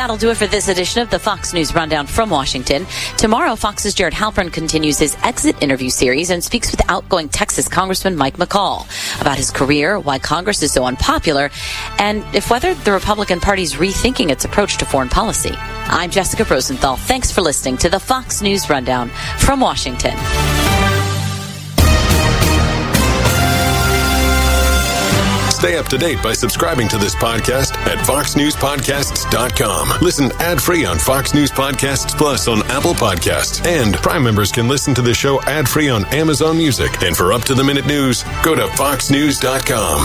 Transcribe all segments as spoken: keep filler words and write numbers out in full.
That'll do it for this edition of the Fox News Rundown from Washington. Tomorrow, Fox's Jared Halpern continues his exit interview series and speaks with outgoing Texas Congressman Mike McCall about his career, why Congress is so unpopular, and if whether the Republican Party's rethinking its approach to foreign policy. I'm Jessica Rosenthal. Thanks for listening to the Fox News Rundown from Washington. Stay up to date by subscribing to this podcast at fox news podcasts dot com. Listen ad-free on Fox News Podcasts Plus on Apple Podcasts. And Prime members can listen to the show ad-free on Amazon Music. And for up-to-the-minute news, go to fox news dot com.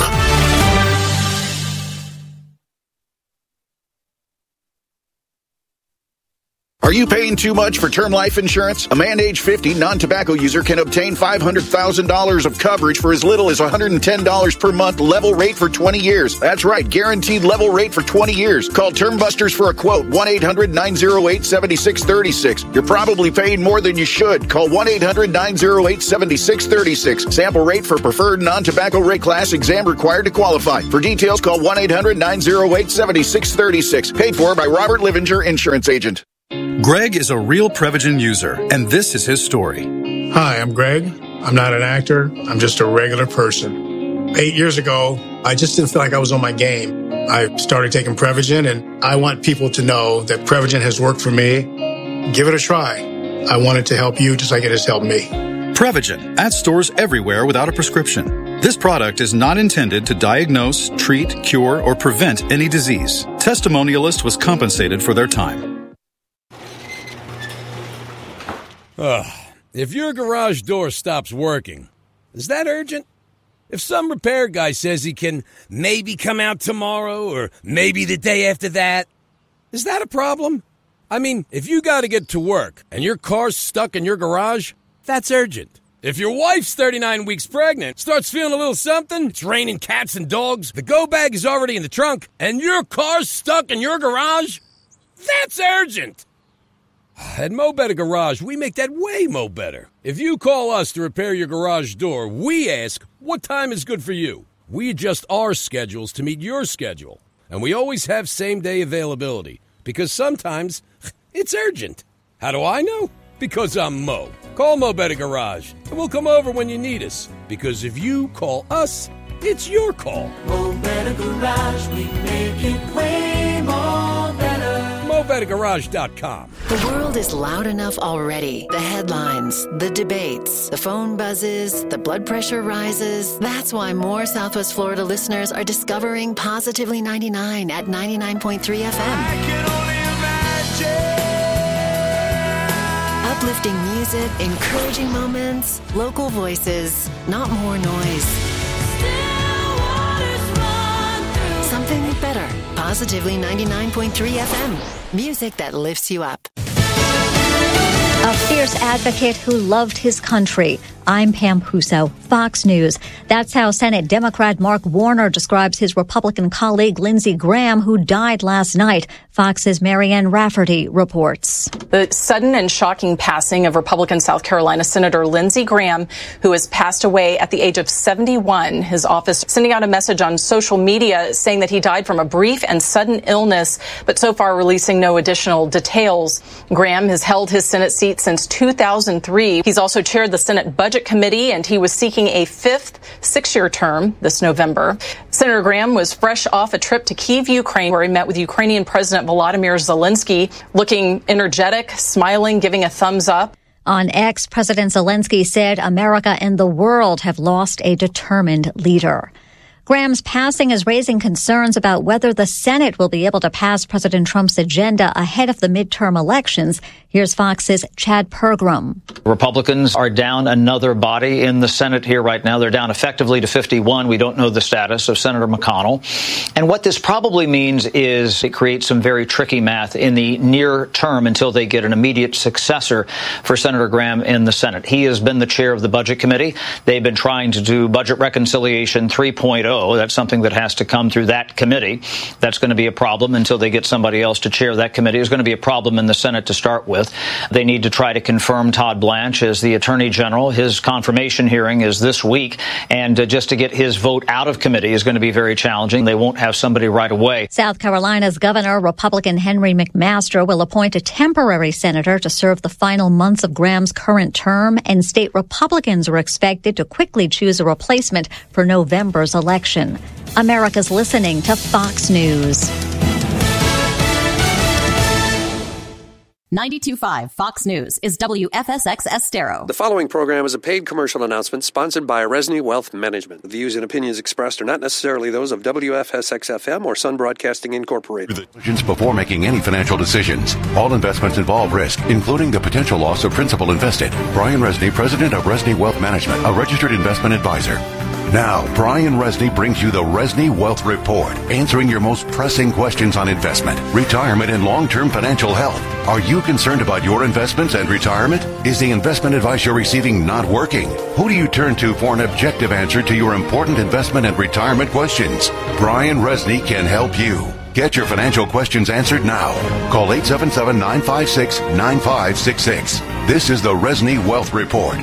Are you paying too much for term life insurance? A man age fifty, non-tobacco user can obtain five hundred thousand dollars of coverage for as little as one hundred ten dollars per month, level rate for twenty years. That's right, guaranteed level rate for twenty years. Call Term Busters for a quote, one eight hundred nine oh eight seven six three six. You're probably paying more than you should. Call one eight hundred nine oh eight seven six three six. Sample rate for preferred non-tobacco rate class, exam required to qualify. For details, call one eight hundred nine oh eight seven six three six. Paid for by Robert Livinger, Insurance Agent. Greg is a real Prevagen user, and this is his story. Hi, I'm Greg. I'm not an actor. I'm just a regular person. Eight years ago, I just didn't feel like I was on my game. I started taking Prevagen, and I want people to know that Prevagen has worked for me. Give it a try. I want it to help you just like it has helped me. Prevagen, at stores everywhere without a prescription. This product is not intended to diagnose, treat, cure, or prevent any disease. Testimonialist was compensated for their time. Ugh. If your garage door stops working, is that urgent? If some repair guy says he can maybe come out tomorrow or maybe the day after that, is that a problem? I mean, if you got to get to work and your car's stuck in your garage, that's urgent. If your wife's thirty-nine weeks pregnant, starts feeling a little something, it's raining cats and dogs, the go bag is already in the trunk, and your car's stuck in your garage, that's urgent. At Mo Better Garage, we make that way mo better. If you call us to repair your garage door, we ask, what time is good for you? We adjust our schedules to meet your schedule. And we always have same-day availability, because sometimes it's urgent. How do I know? Because I'm Mo. Call Mo Better Garage, and we'll come over when you need us. Because if you call us, it's your call. Mo Better Garage, we make it way more better. mo better garage dot com. The world is loud enough already. The headlines, the debates, the phone buzzes, the blood pressure rises. That's why more Southwest Florida listeners are discovering Positively ninety-nine at ninety-nine point three F M. I can only imagine. Uplifting music, encouraging moments, local voices, not more noise. Still waters run through. Something better. Positively ninety-nine point three F M. Music that lifts you up. A fierce advocate who loved his country. I'm Pam Puso, Fox News. That's how Senate Democrat Mark Warner describes his Republican colleague Lindsey Graham, who died last night. Fox's Marianne Rafferty reports. The sudden and shocking passing of Republican South Carolina Senator Lindsey Graham, who has passed away at the age of seventy-one. His office sending out a message on social media saying that he died from a brief and sudden illness, but so far releasing no additional details. Graham has held his Senate seat since two thousand three. He's also chaired the Senate Budget Committee, and he was seeking a fifth six-year term this November. Senator Graham was fresh off a trip to Kyiv, Ukraine, where he met with Ukrainian President Volodymyr Zelensky, looking energetic, smiling, giving a thumbs up. On X, President Zelensky said America and the world have lost a determined leader. Graham's passing is raising concerns about whether the Senate will be able to pass President Trump's agenda ahead of the midterm elections. Here's Fox's Chad Pergram. Republicans are down another body in the Senate here right now. They're down effectively to fifty-one. We don't know the status of Senator McConnell. And what this probably means is it creates some very tricky math in the near term until they get an immediate successor for Senator Graham in the Senate. He has been the chair of the Budget Committee. They've been trying to do budget reconciliation three point oh. That's something that has to come through that committee. That's going to be a problem until they get somebody else to chair that committee. It's going to be a problem in the Senate to start with. with. They need to try to confirm Todd Blanche as the Attorney General. His confirmation hearing is this week, and uh, just to get his vote out of committee is going to be very challenging. They won't have somebody right away. South Carolina's Governor, Republican Henry McMaster, will appoint a temporary senator to serve the final months of Graham's current term, and state Republicans are expected to quickly choose a replacement for November's election. America's listening to Fox News. ninety-two point five Fox News is W F S X Estero. The following program is a paid commercial announcement sponsored by Resney Wealth Management. The views and opinions expressed are not necessarily those of W F S X F M or Sun Broadcasting Incorporated. Before making any financial decisions, all investments involve risk, including the potential loss of principal invested. Brian Resney, president of Resney Wealth Management, a registered investment advisor. Now, Brian Resney brings you the Resney Wealth Report, answering your most pressing questions on investment, retirement, and long-term financial health. Are you concerned about your investments and retirement? Is the investment advice you're receiving not working? Who do you turn to for an objective answer to your important investment and retirement questions? Brian Resney can help you. Get your financial questions answered now. Call eight seven seven, nine five six, nine five six six. This is the Resney Wealth Report.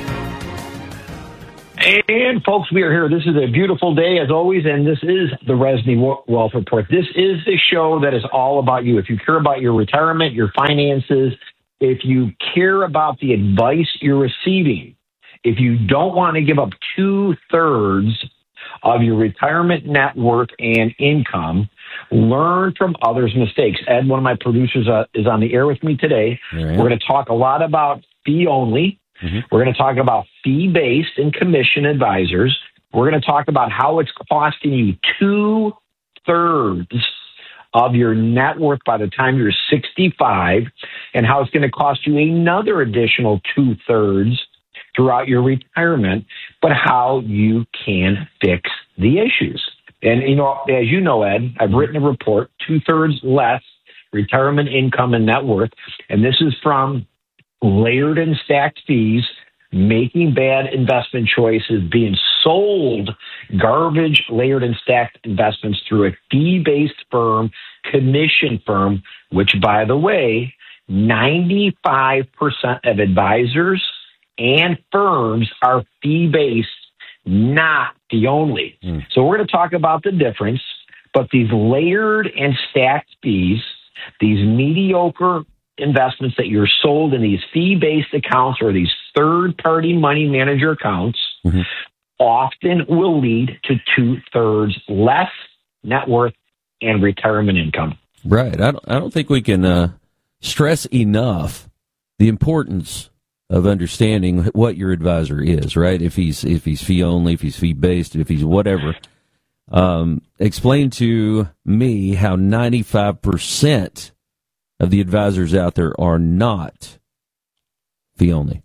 And folks, we are here. This is a beautiful day as always, and this is the Resney Wealth Report. This is the show that is all about you. If you care about your retirement, your finances, if you care about the advice you're receiving, if you don't want to give up two-thirds of your retirement net worth and income, learn from others' mistakes. Ed, one of my producers, uh, is on the air with me today. We're going to talk a lot about fee only. Mm-hmm. We're going to talk about fee-based and commission advisors. We're going to talk about how it's costing you two-thirds of your net worth by the time you're sixty-five, and how it's going to cost you another additional two-thirds throughout your retirement, but how you can fix the issues. And, you know, as you know, Ed, I've written a report, Two-Thirds Less Retirement Income and Net Worth, and this is from Layered and Stacked Fees, Making Bad Investment Choices, Being Sold Garbage Layered and Stacked Investments Through a Fee-Based Firm, Commission Firm, which, by the way, ninety-five percent of advisors and firms are fee-based, not fee-only. Mm. So we're going to talk about the difference, but these layered and stacked fees, these mediocre investments that you're sold in these fee-based accounts or these third-party money manager accounts, mm-hmm. often will lead to two-thirds less net worth and retirement income. Right. I don't, I don't think we can uh, stress enough the importance of understanding what your advisor is, right? If he's if he's fee-only, if he's fee-based, if he's whatever. Um, explain to me how ninety-five percent of the advisors out there are not fee-only.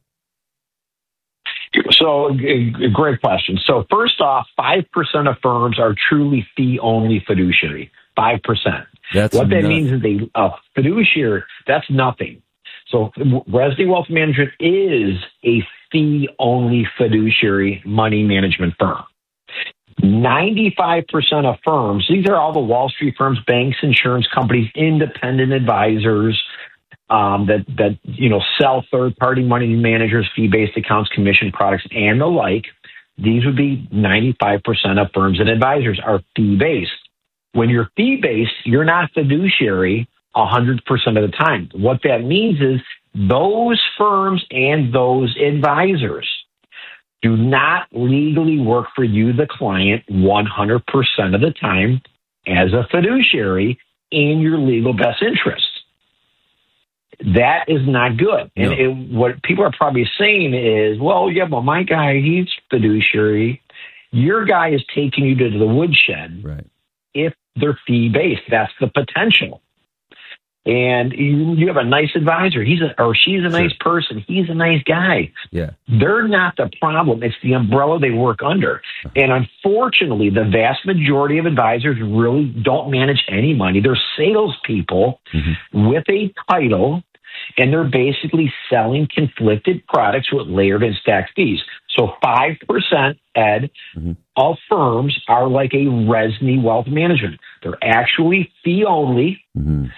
So, a great question. So, first off, five percent of firms are truly fee-only fiduciary. five percent. That's what that nothing. means is they, a fiduciary, that's nothing. So, Resney Wealth Management is a fee-only fiduciary money management firm. ninety-five percent of firms, these are all the Wall Street firms, banks, insurance companies, independent advisors um, that, that you know sell third-party money managers, fee-based accounts, commission products, and the like. These would be ninety-five percent of firms and advisors are fee-based. When you're fee-based, you're not fiduciary one hundred percent of the time. What that means is those firms and those advisors do not legally work for you, the client, one hundred percent of the time as a fiduciary in your legal best interest. That is not good. No. And it, what people are probably saying is, well, yeah, but my guy, he's fiduciary. Your guy is taking you to the woodshed right. if they're fee-based. That's the potential. And you, you have a nice advisor. He's a, or she's a nice sure. person. He's a nice guy. Yeah. They're not the problem. It's the umbrella they work under. Uh-huh. And unfortunately, the vast majority of advisors really don't manage any money. They're salespeople mm-hmm. with a title, and they're basically selling conflicted products with layered and stacked fees. So five percent, Ed, mm-hmm. of firms are like a Resney Wealth Management. They're actually fee-only. Mm-hmm.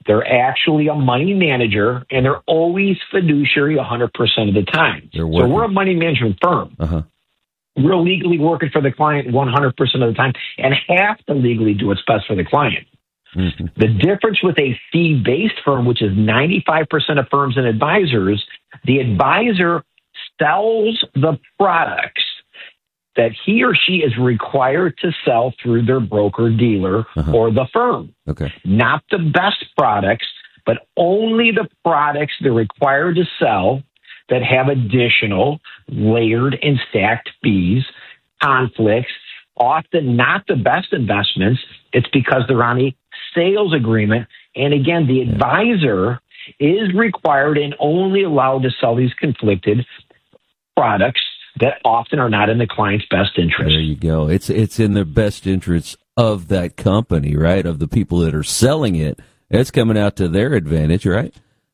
They're actually a money manager, and they're always fiduciary one hundred percent of the time. So we're a money management firm. Uh-huh. We're legally working for the client one hundred percent of the time and have to legally do what's best for the client. Mm-hmm. The difference with a fee-based firm, which is ninety-five percent of firms and advisors, the advisor sells the products that he or she is required to sell through their broker-dealer uh-huh. or the firm. Okay. Not the best products, but only the products they're required to sell that have additional layered and stacked fees, conflicts, often not the best investments. It's because they're on a sales agreement. And again, the advisor is required and only allowed to sell these conflicted products that often are not in the client's best interest. There you go. It's it's in the best interest of that company, right? Of the people that are selling it. It's coming out to their advantage, right?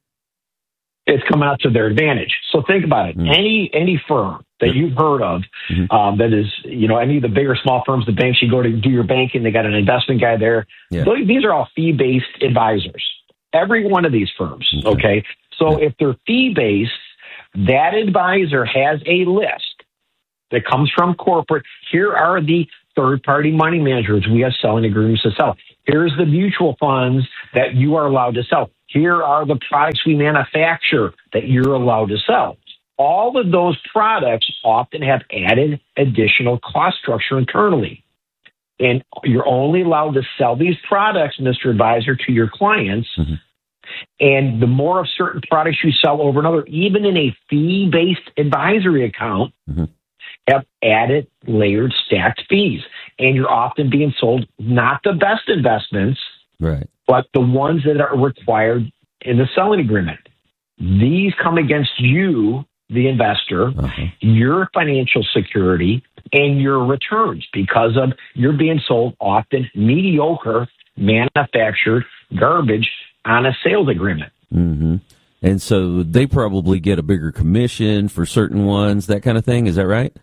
It's coming out to their advantage. So think about it. Mm. Any any firm that you've heard of mm-hmm. um, that is, you know, any of the big or small firms, the banks, you go to do your banking, they got an investment guy there. Yeah. These are all fee-based advisors. Every one of these firms, okay? okay? So yeah. if they're fee-based, that advisor has a list that comes from corporate. Here are the third-party money managers we have selling agreements to sell. Here's the mutual funds that you are allowed to sell. Here are the products we manufacture that you're allowed to sell. All of those products often have added additional cost structure internally. And you're only allowed to sell these products, Mister Advisor, to your clients. Mm-hmm. And the more of certain products you sell over another, even in a fee-based advisory account, mm-hmm. have added layered stacked fees. And you're often being sold not the best investments, right, but the ones that are required in the selling agreement. These come against you, the investor, uh-huh. your financial security, and your returns because of you're being sold often mediocre, manufactured garbage on a sales agreement. Mm-hmm. And so they probably get a bigger commission for certain ones, that kind of thing. Is that right?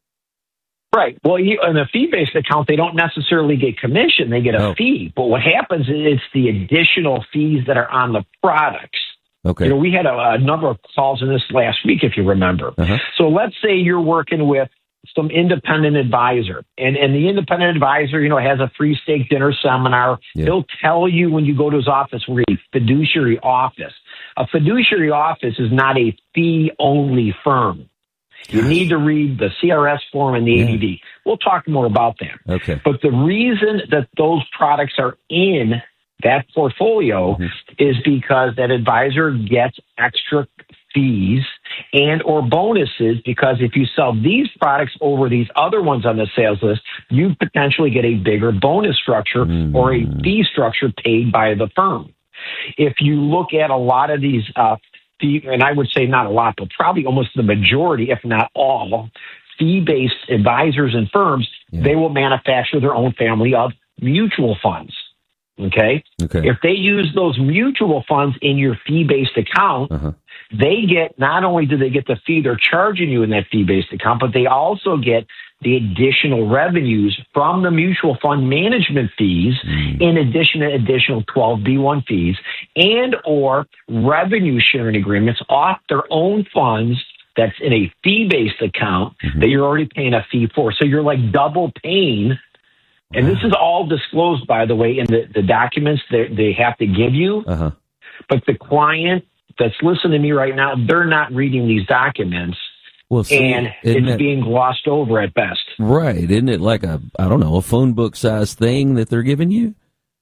Right. Well, you, in a fee-based account, they don't necessarily get commission. They get a oh. fee. But what happens is it's the additional fees that are on the products. Okay. You know, we had a, a number of calls in this last week, if you remember. Uh-huh. So let's say you're working with some independent advisor, and, and the independent advisor, you know, has a free steak dinner seminar. Yeah. He'll tell you when you go to his office, we're a fiduciary office. A fiduciary office is not a fee-only firm. You need to read the C R S form and the yeah. A D D. We'll talk more about that. Okay. But the reason that those products are in that portfolio mm-hmm. is because that advisor gets extra fees and or bonuses, because if you sell these products over these other ones on the sales list, you potentially get a bigger bonus structure mm-hmm. or a fee structure paid by the firm. If you look at a lot of these uh, fee, and I would say not a lot, but probably almost the majority, if not all, fee-based advisors and firms, yeah. they will manufacture their own family of mutual funds. Okay? Okay. If they use those mutual funds in your fee-based account, uh-huh. they get, not only do they get the fee they're charging you in that fee-based account, but they also get the additional revenues from the mutual fund management fees, mm. in addition to additional twelve B one fees, and or revenue sharing agreements off their own funds that's in a fee-based account mm-hmm. that you're already paying a fee for. So you're like double paying. And this is all disclosed, by the way, in the, the documents that they have to give you. Uh-huh. But the client that's listening to me right now, they're not reading these documents. Well, see, and it's that, being glossed over at best. Right. Isn't it like a, I don't know, a phone book size thing that they're giving you?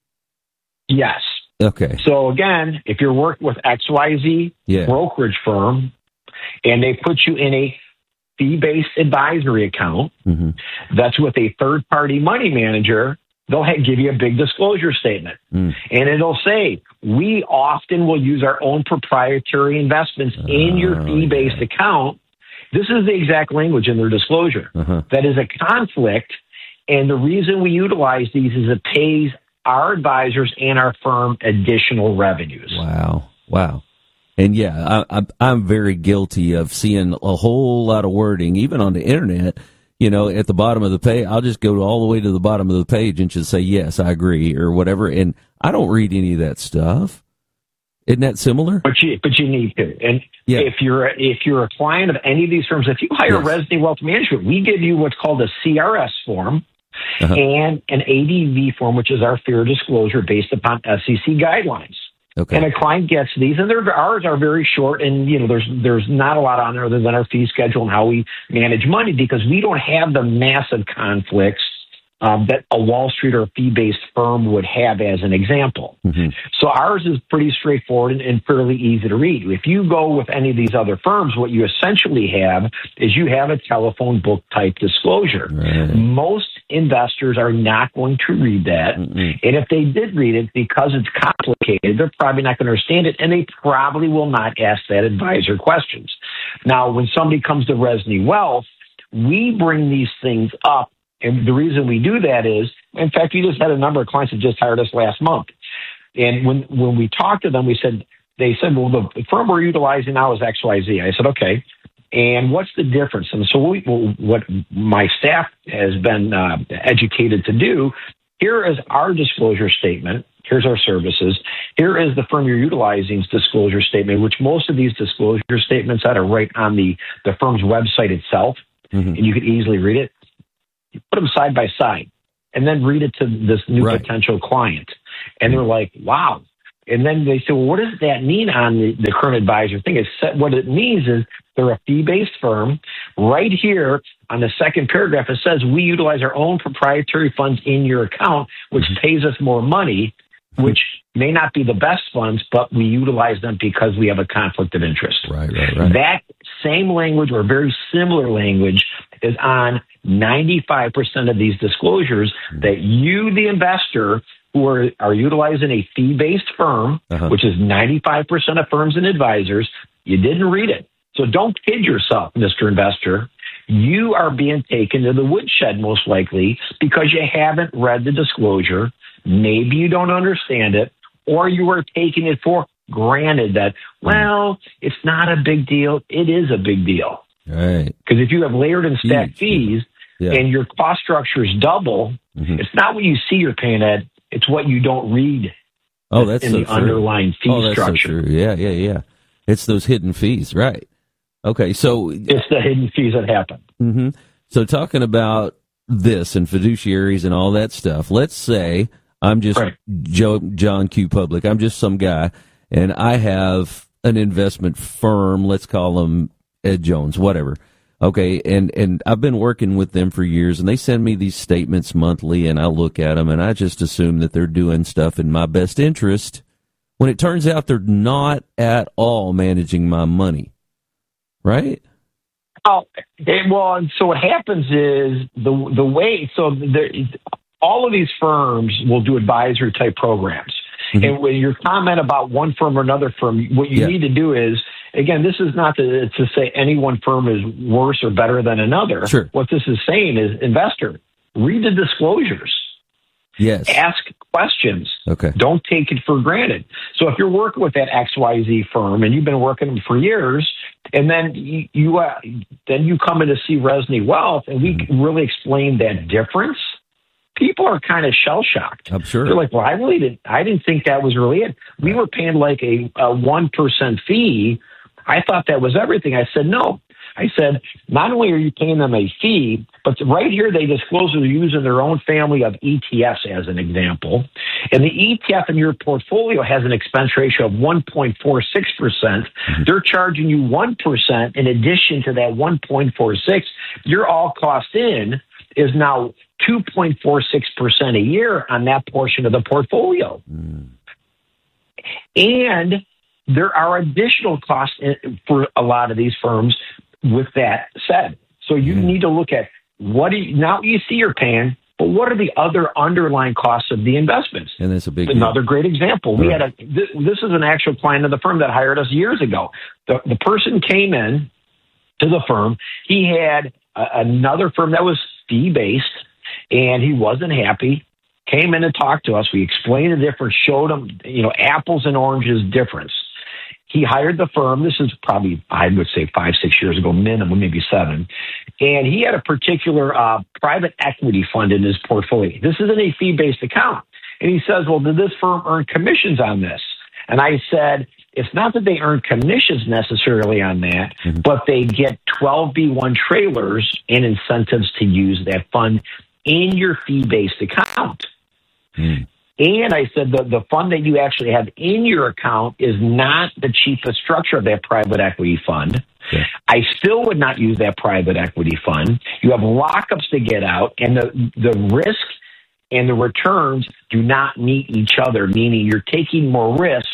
Yes. Okay. So again, if you're working with X Y Z yeah. brokerage firm and they put you in a fee-based advisory account, mm-hmm. that's with a third-party money manager, they'll have, give you a big disclosure statement. Mm. And it'll say, we often will use our own proprietary investments uh, in your fee-based yeah. account. This is the exact language in their disclosure. Uh-huh. That is a conflict, and the reason we utilize these is it pays our advisors and our firm additional revenues. Wow. Wow. And yeah, I, I, I'm very guilty of seeing a whole lot of wording, even on the internet, you know, at the bottom of the page. I'll just go all the way to the bottom of the page and just say, yes, I agree, or whatever. And I don't read any of that stuff. Isn't that similar? But you, but you need to. And yeah. if you're if you're a client of any of these firms, if you hire yes. Resny Wealth Management, we give you what's called a C R S form uh-huh. and an A D V form, which is our fair disclosure based upon S E C guidelines. Okay. And a client gets these, and they're, ours are very short, and you know there's there's not a lot on there other than our fee schedule and how we manage money, because we don't have the massive conflicts um, that a Wall Street or a fee-based firm would have, as an example. Mm-hmm. So ours is pretty straightforward and, and fairly easy to read. If you go with any of these other firms, what you essentially have is you have a telephone book type disclosure. Right. Most investors are not going to read that. Mm-hmm. And if they did read it, because it's complicated, they're probably not going to understand it, and they probably will not ask that advisor questions. Now, when somebody comes to Resny Wealth, we bring these things up. And the reason we do that is, in fact, we just had a number of clients that just hired us last month. And when, when we talked to them, we said, they said, well, the firm we're utilizing now is X Y Z. I said, okay. And what's the difference? And so we, what my staff has been uh, educated to do, here is our disclosure statement. Here's our services. Here is the firm you're utilizing's disclosure statement, which most of these disclosure statements that are right on the, the firm's website itself, mm-hmm. and you could easily read it. You put them side by side and then read it to this new right. potential client. And they're like, wow. And then they say, well, what does that mean on the, the current advisor thing? It's, what it means is they're a fee-based firm. Right here on the second paragraph, it says we utilize our own proprietary funds in your account, which pays us more money, which may not be the best funds, but we utilize them because we have a conflict of interest. Right, right, right. That same language or very similar language is on ninety-five percent of these disclosures that you, the investor, who are, are utilizing a fee-based firm, uh-huh. which is ninety-five percent of firms and advisors, you didn't read it. So don't kid yourself, Mister Investor. You are being taken to the woodshed most likely because you haven't read the disclosure. Maybe you don't understand it, or you are taking it for granted that, well, it's not a big deal. It is a big deal. Right. Because if you have layered and stacked fees yeah. and your cost structure is double, mm-hmm. it's not what you see you're paying at, it's what you don't read oh, that's in so the true. underlying fee oh, that's structure. So true. Yeah, yeah, yeah. It's those hidden fees, right. Okay, so... It's the hidden fees that happen. Mm-hmm. So talking about this and fiduciaries and all that stuff, let's say I'm just right. Joe, John Q. Public. I'm just some guy, and I have an investment firm, let's call them Ed Jones, whatever. Okay, and, and I've been working with them for years, and they send me these statements monthly, and I look at them, and I just assume that they're doing stuff in my best interest, when it turns out they're not at all managing my money, right? Oh, they, well, and so what happens is the the way, so there, all of these firms will do advisory type programs. Mm-hmm. And when your comment about one firm or another firm, what you yeah. need to do is, again, this is not to, to say any one firm is worse or better than another. Sure. What this is saying is, investor, read the disclosures. Yes. Ask questions. Okay. Don't take it for granted. So if you're working with that X Y Z firm and you've been working them for years, and then you, you uh, then you come in to see Resny Wealth, and we mm-hmm. really explain that difference, people are kind of shell shocked. I'm sure. They're like, well, I really didn't, I didn't think that was really it. We were paying like a, a one percent fee. I thought that was everything. I said, no. I said, not only are you paying them a fee, but right here they disclose they're using their own family of E T Fs as an example. And the E T F in your portfolio has an expense ratio of one point four six percent. Mm-hmm. They're charging you one percent in addition to that one point four six. Your all cost in is now two point four six percent a year on that portion of the portfolio. Mm. And there are additional costs for a lot of these firms with that said. So you mm. need to look at what do you, now you see you're paying, but what are the other underlying costs of the investments? And that's a big Another deal. great example. Right. We had a, this, this is an actual client of the firm that hired us years ago. The, the person came in to the firm. He had a, another firm that was fee-based, and he wasn't happy. Came in and talked to us. We explained the difference, showed him, you know, apples and oranges difference. He hired the firm. This is probably, I would say, five, six years ago, minimum, maybe seven. And he had a particular uh, private equity fund in his portfolio. This isn't a fee-based account. And he says, well, did this firm earn commissions on this? And I said, it's not that they earn commissions necessarily on that, mm-hmm. but they get twelve B one trailers and incentives to use that fund in your fee-based account. Mm. And I said the, the fund that you actually have in your account is not the cheapest structure of that private equity fund. Yeah. I still would not use that private equity fund. You have lockups to get out, and the, the risk and the returns do not meet each other, meaning you're taking more risk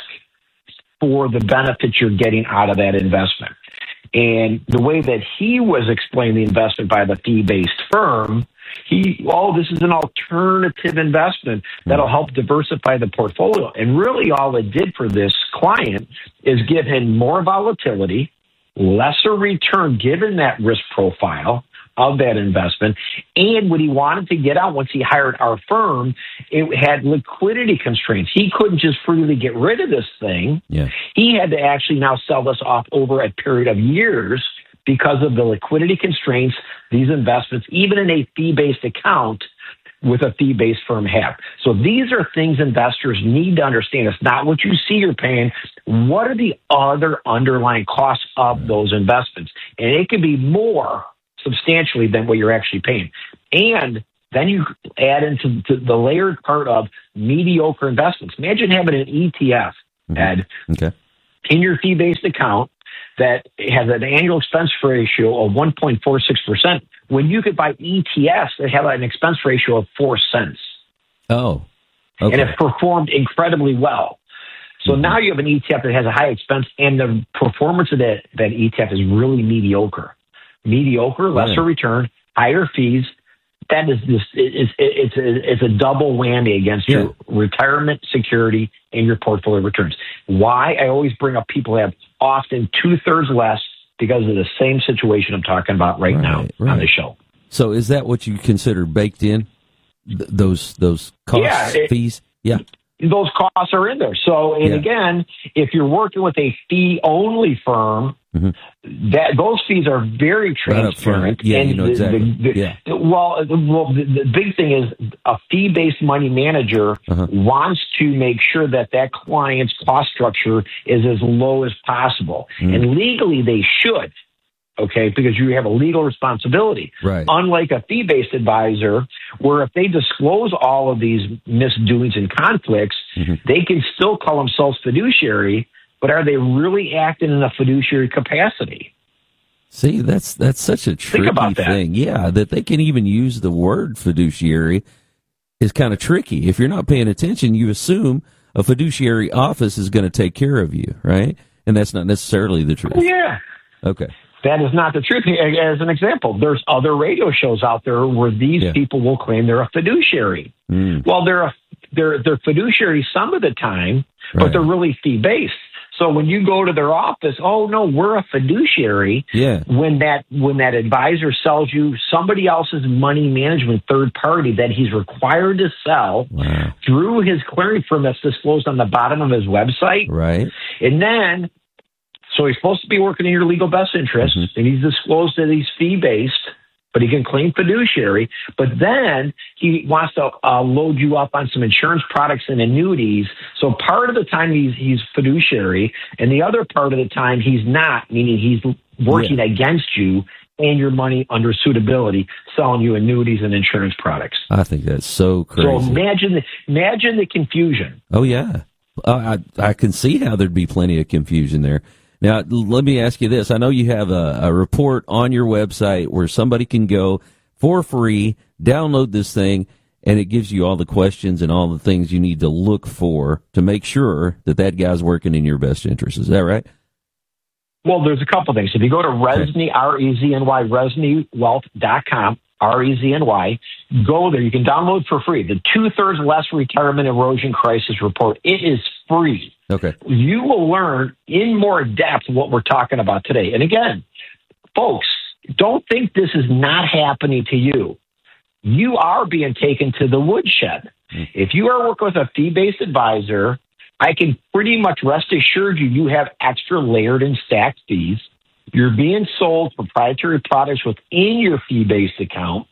for the benefits you're getting out of that investment. And the way that he was explaining the investment by the fee-based firm, he, oh, this is an alternative investment that'll help diversify the portfolio. And really all it did for this client is give him more volatility, lesser return given that risk profile of that investment. And when he wanted to get out, once he hired our firm, it had liquidity constraints. He couldn't just freely get rid of this thing. Yeah. He had to actually now sell this off over a period of years because of the liquidity constraints these investments, even in a fee-based account with a fee-based firm, have. So these are things investors need to understand. It's not what you see you're paying. What are the other underlying costs of those investments? And it can be more substantially than what you're actually paying. And then you add into to the layered part of mediocre investments. Imagine having an E T F, mm-hmm. Ed, okay. in your fee-based account that has an annual expense ratio of one point four six percent when you could buy E T Fs that have an expense ratio of four cents. Oh, okay. And it performed incredibly well. So mm-hmm. now you have an E T F that has a high expense, and the performance of that, that E T F is really mediocre. Mediocre, lesser right. return, higher fees. That is just, it's, it's, a, it's a double whammy against yeah. your retirement security and your portfolio returns. Why? I always bring up people who have often two-thirds less because of the same situation I'm talking about right, right now right. on the show. So is that what you consider baked in, Th- those those costs, yeah, it, fees? Yeah. Those costs are in there. So, and yeah. again, if you're working with a fee-only firm, mm-hmm. that those fees are very transparent. Right, yeah, and you know the, exactly. The, the, yeah. Well, well, the, the big thing is a fee-based money manager uh-huh. wants to make sure that that client's cost structure is as low as possible, mm. and legally they should. Okay, because you have a legal responsibility. Right. Unlike a fee-based advisor, where if they disclose all of these misdoings and conflicts, mm-hmm. they can still call themselves fiduciary, but are they really acting in a fiduciary capacity? See, that's that's such a tricky thing. Yeah, that they can even use the word fiduciary is kind of tricky. If you're not paying attention, you assume a fiduciary office is going to take care of you, right? And that's not necessarily the truth. Yeah. Okay. That is not the truth. As an example, there's other radio shows out there where these yeah. people will claim they're a fiduciary. Mm. Well, they're a, they're they're fiduciary some of the time, right. but they're really fee-based. So when you go to their office, oh no, we're a fiduciary. Yeah. When that when that advisor sells you somebody else's money management third party that he's required to sell wow. through his clearing firm that's disclosed on the bottom of his website, right? And then. So he's supposed to be working in your legal best interest, mm-hmm. and he's disclosed that he's fee-based, but he can claim fiduciary. But then he wants to uh, load you up on some insurance products and annuities. So part of the time he's, he's fiduciary, and the other part of the time he's not, meaning he's working yeah. against you and your money under suitability, selling you annuities and insurance products. I think that's so crazy. So imagine the, imagine the confusion. Oh, yeah. Uh, I, I can see how there'd be plenty of confusion there. Now, let me ask you this. I know you have a, a report on your website where somebody can go for free, download this thing, and it gives you all the questions and all the things you need to look for to make sure that that guy's working in your best interest. Is that right? Well, there's a couple things. If you go to Resny, R E Z N Y, Resny Wealth dot com, R E Z N Y, go there. You can download for free the Two-Thirds Less Retirement Erosion Crisis Report. It is free. Okay. You will learn in more depth what we're talking about today. And again, folks, don't think this is not happening to you. You are being taken to the woodshed. Mm. If you are working with a fee-based advisor, I can pretty much rest assured you, you have extra layered and stacked fees. You're being sold proprietary products within your fee-based account.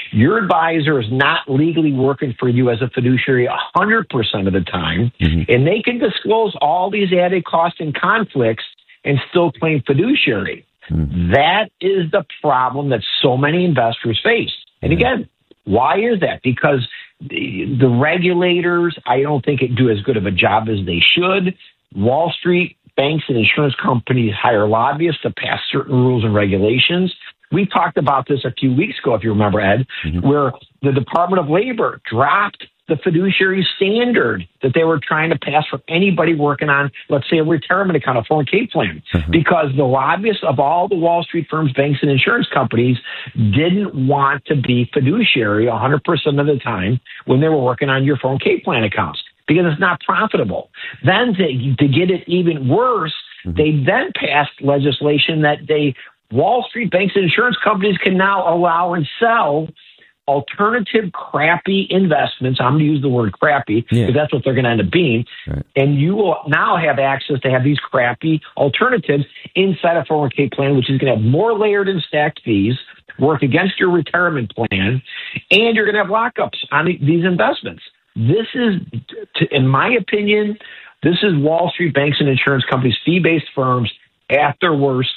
Your advisor is not legally working for you as a fiduciary one hundred percent of the time, mm-hmm. and they can disclose all these added costs and conflicts and still claim fiduciary. Mm-hmm. That is the problem that so many investors face. And again, why is that? Because the, the regulators, I don't think, it do as good of a job as they should. Wall Street, banks, and insurance companies hire lobbyists to pass certain rules and regulations. We talked about this a few weeks ago, if you remember, Ed, mm-hmm. where the Department of Labor dropped the fiduciary standard that they were trying to pass for anybody working on, let's say, a retirement account, a four oh one k plan, mm-hmm. because the lobbyists of all the Wall Street firms, banks, and insurance companies didn't want to be fiduciary one hundred percent of the time when they were working on your four oh one k plan accounts, because it's not profitable. Then to, to get it even worse, mm-hmm. they then passed legislation that they Wall Street banks and insurance companies can now allow and sell alternative crappy investments. I'm going to use the word crappy because yeah. that's what they're going to end up being. Right. And you will now have access to have these crappy alternatives inside a four oh one k plan, which is going to have more layered and stacked fees, work against your retirement plan, and you're going to have lockups on these investments. This is, in my opinion, this is Wall Street banks and insurance companies, fee-based firms at their worst,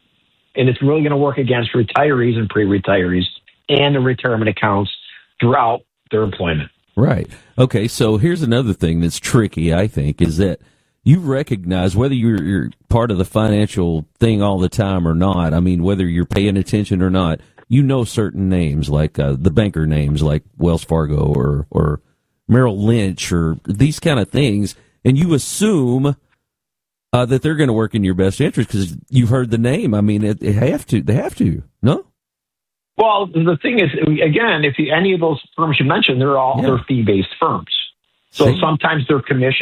and it's really going to work against retirees and pre-retirees and the retirement accounts throughout their employment. Right. Okay, so here's another thing that's tricky, I think, is that you recognize whether you're, you're part of the financial thing all the time or not, I mean, whether you're paying attention or not, you know certain names, like uh, the banker names like Wells Fargo or, or Merrill Lynch or these kind of things, and you assume uh, that they're going to work in your best interest because you've heard the name. I mean, it, they have to. They have to, no? Well, the thing is, again, if you, any of those firms you mentioned, they're all yeah. they're fee-based firms. So Same. sometimes they're commission.